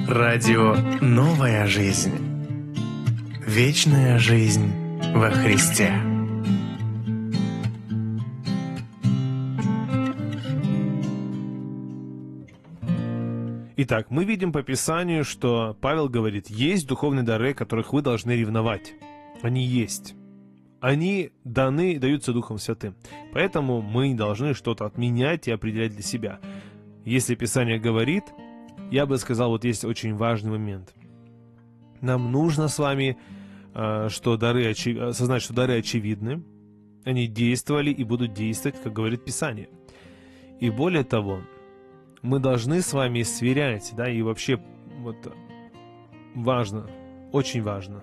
Радио «Новая жизнь». Вечная жизнь во Христе. Итак, мы видим по Писанию, что Павел говорит, есть духовные дары, которых вы должны ревновать. Они есть. Они даются Духом Святым. Поэтому мы должны что-то отменять и определять для себя. Если Писание говорит, я бы сказал, вот есть очень важный момент. Нам нужно с вами осознать, что дары очевидны. Они действовали и будут действовать, как говорит Писание. И более того, мы должны с вами сверять, да, и вообще вот важно, очень важно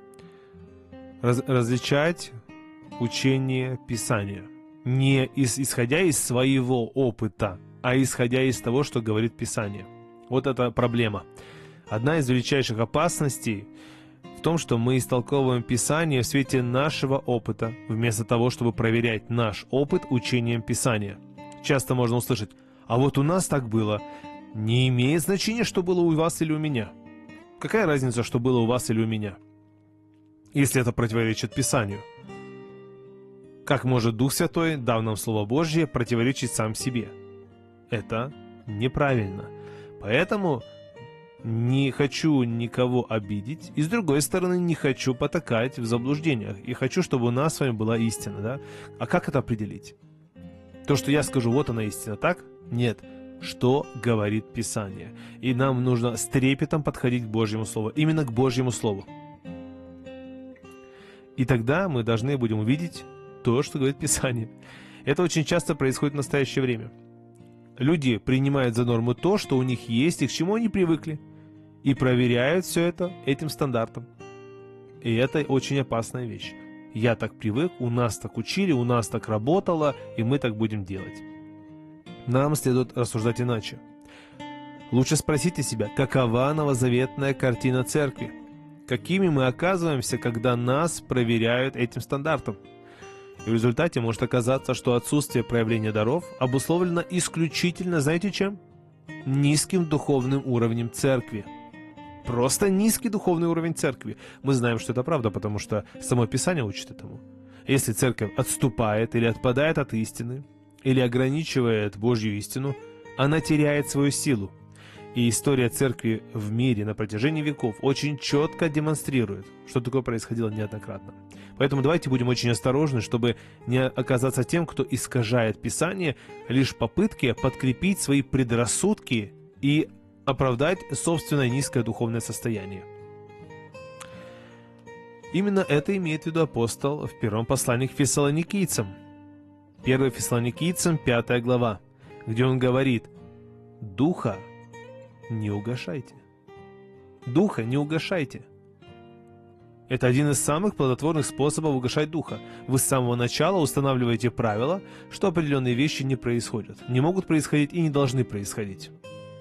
различать учение Писания, не исходя из своего опыта, а исходя из того, что говорит Писание. Вот это проблема. Одна из величайших опасностей в том, что мы истолковываем Писание в свете нашего опыта, вместо того, чтобы проверять наш опыт учением Писания. Часто можно услышать: а вот у нас так было. Не имеет значения, что было у вас или у меня. Какая разница, что было у вас или у меня, если это противоречит Писанию? Как может Дух Святой, дав нам Слово Божье, противоречить сам себе? Это неправильно. Поэтому не хочу никого обидеть, и с другой стороны не хочу потакать в заблуждениях. И хочу, чтобы у нас с вами была истина, да? А как это определить? То, что я скажу, вот она истина, так? Нет. Что говорит Писание? И нам нужно с трепетом подходить к Божьему Слову. Именно к Божьему Слову. И тогда мы должны будем увидеть то, что говорит Писание. Это очень часто происходит в настоящее время. Люди принимают за норму то, что у них есть и к чему они привыкли, и проверяют все это этим стандартом. И это очень опасная вещь. Я так привык, у нас так учили, у нас так работало, и мы так будем делать. Нам следует рассуждать иначе. Лучше спросите себя, какова новозаветная картина церкви? Какими мы оказываемся, когда нас проверяют этим стандартом? И в результате может оказаться, что отсутствие проявления даров обусловлено исключительно, знаете чем? Низким духовным уровнем церкви. Просто низкий духовный уровень церкви. Мы знаем, что это правда, потому что само Писание учит этому. Если церковь отступает или отпадает от истины, или ограничивает Божью истину, она теряет свою силу. И история церкви в мире на протяжении веков очень четко демонстрирует, что такое происходило неоднократно. Поэтому давайте будем очень осторожны, чтобы не оказаться тем, кто искажает Писание, лишь попытки подкрепить свои предрассудки и оправдать собственное низкое духовное состояние. Именно это имеет в виду апостол в первом послании к Фессалоникийцам. 1 Фессалоникийцам, 5 глава, где он говорит: «Духа не угашайте». Духа не угашайте. Это один из самых плодотворных способов угашать Духа. Вы с самого начала устанавливаете правила, что определенные вещи не происходят, не могут происходить и не должны происходить.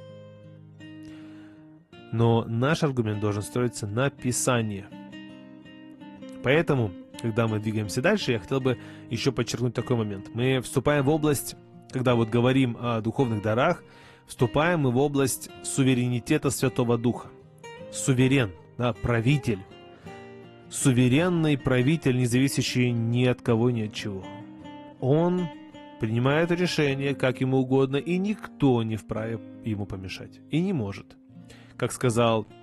Но наш аргумент должен строиться на Писании. Поэтому, когда мы двигаемся дальше, я хотел бы еще подчеркнуть такой момент. Мы вступаем в область, когда вот говорим о духовных дарах, вступаем мы в область суверенитета Святого Духа. Суверен, да, правитель. Суверенный правитель, не зависящий ни от кого, ни от чего. Он принимает решения, как ему угодно, и никто не вправе ему помешать. И не может. Как сказал